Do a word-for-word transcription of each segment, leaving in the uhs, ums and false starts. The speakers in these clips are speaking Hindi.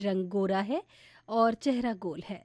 रंग गोरा है और चेहरा गोल है।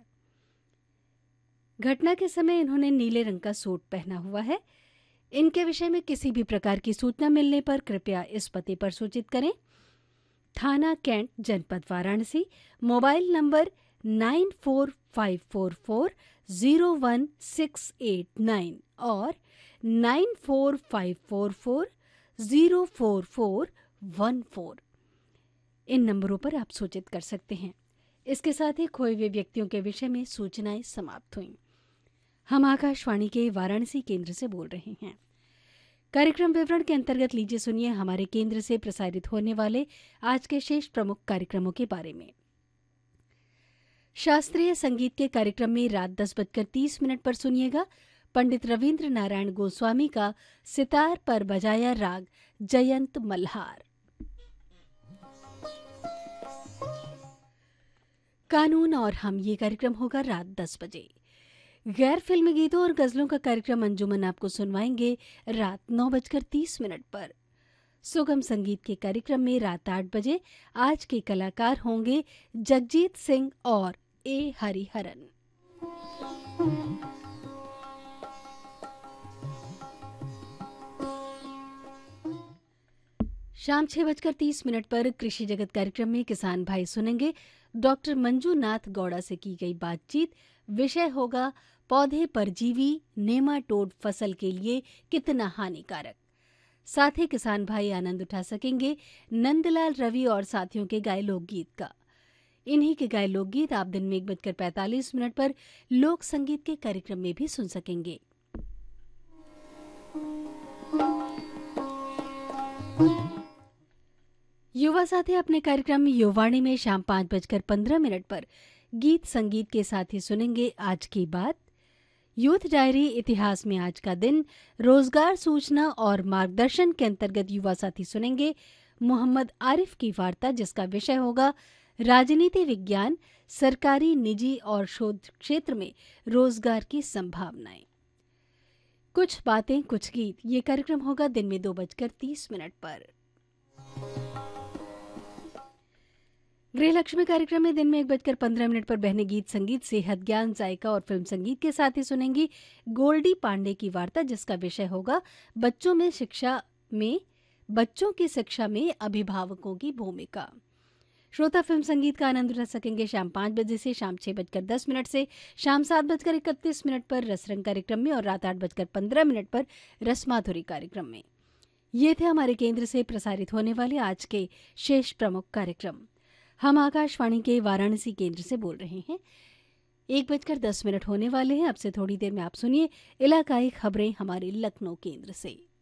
घटना के समय इन्होंने नीले रंग का सूट पहना हुआ है। इनके विषय में किसी भी प्रकार की सूचना मिलने पर कृपया इस पते पर सूचित करें। थाना कैंट, जनपद Varanasi. Mobile number nine four five four four zero one six eight nine और nine four five four four zero four four one four. इन नंबरों पर आप सूचित कर सकते हैं। इसके साथ ही खोए हुए व्यक्तियों के विषय में सूचनाएं समाप्त हुईं। हम आकाशवाणी के वाराणसी केंद्र से बोल रहे हैं। कार्यक्रम विवरण के अंतर्गत लीजिए सुनिए हमारे केंद्र से प्रसारित होने वाले आज के शेष प्रमुख कार्यक्रमों के बारे में। शास्त्रीय संगीत के कार्यक्रम में रात दस बजकर तीस मिनट पर सुनिएगा पंडित रविंद्र नारायण गोस्वामी का सितार पर बजाया राग जयंत मल्हार। कानून और हम ये कार्यक्रम होगा रात दस बजे। गैर फिल्मी गीतों और गजलों का कार्यक्रम अंजुमन आपको सुनवाएंगे रात नौ बजकर तीस मिनट पर। सुगम संगीत के कार्यक्रम में रात आठ बजे आज के कलाकार होंगे जगजीत सिंह और ए हरिहरन। शाम छह बजकर तीस मिनट पर कृषि जगत कार्यक्रम में किसान भाई सुनेंगे डॉक्टर मंजूनाथ गौड़ा से की गई बातचीत। विषय होगा पौधे परजीवी नेमाटोड फसल के लिए कितना हानिकारक। साथ ही किसान भाई आनंद उठा सकेंगे नंदलाल रवि और साथियों के गाए लोकगीत का। इन्हीं के गाए लोकगीत आप दिन में एक बजकर पैंतालीस मिनट पर लोक संगीत के कार्यक्रम में भी सुन सकेंगे। युवा साथी अपने कार्यक्रम युवाणी में शाम पांच बजकर पंद्रह मिनट पर गीत संगीत के साथ ही सुनेंगे आज की बात। यूथ डायरी, इतिहास में आज का दिन, रोजगार सूचना और मार्गदर्शन के अंतर्गत युवा साथी सुनेंगे मोहम्मद आरिफ की वार्ता, जिसका विषय होगा राजनीति विज्ञान, सरकारी, निजी और शोध क्षेत्र में रोजगार की संभावनाएं। कुछ बातें कुछ गीत, ये कार्यक्रम होगा दिन में दो बजकर तीस मिनट पर। गृहलक्ष्मी कार्यक्रम में दिन में एक बजकर पंद्रह मिनट पर बहने गीत संगीत, सेहत, ज्ञान, जायका और फिल्म संगीत के साथ ही सुनेंगी गोल्डी पांडे की वार्ता, जिसका विषय होगा बच्चों में शिक्षा में बच्चों की शिक्षा में अभिभावकों की भूमिका। श्रोता फिल्म संगीत का आनंद उठा सकेंगे शाम पाँच बजे से शाम छह बजकर दस मिनट से शाम सात बजकर इकतीस मिनट पर रसरंग कार्यक्रम में और रात आठ बजकर पंद्रह मिनट पर रसमाधुरी कार्यक्रम में। ये थे हमारे केंद्र से प्रसारित होने वाले आज के शेष प्रमुख कार्यक्रम। हम आकाशवाणी के वाराणसी केंद्र से बोल रहे हैं। एक बजकर दस मिनट होने वाले हैं। अब से थोड़ी देर में आप सुनिए इलाकाई खबरें हमारे लखनऊ केंद्र से।